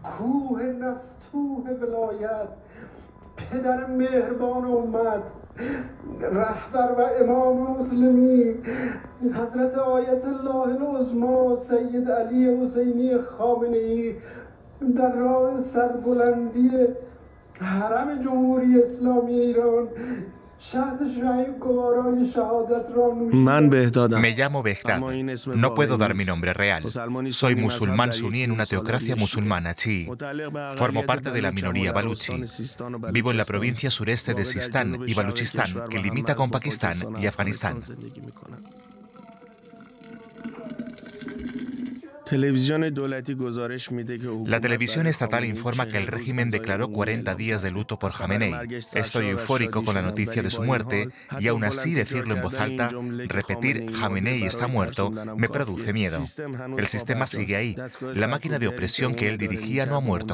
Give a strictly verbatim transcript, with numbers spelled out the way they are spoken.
کوه نستوه ولایت پدر مهربان امت رهبر و امام مسلمین حضرت آیت الله العظما سید علی حسینی خامنه‌ای در راه سربلندی حرم جمهوری اسلامی ایران Me llamo Behdad. No puedo dar mi nombre real. Soy musulmán suní en una teocracia musulmana chií. Formo parte de la minoría baluchi. Vivo en la provincia sureste de Sistán y Baluchistán, que limita con Pakistán y Afganistán. La televisión estatal informa que el régimen declaró cuarenta días de luto por Jamenei. Estoy eufórico con la noticia de su muerte y aún así decirlo en voz alta, repetir Jamenei está muerto, me produce miedo. El sistema sigue ahí. La máquina de opresión que él dirigía no ha muerto.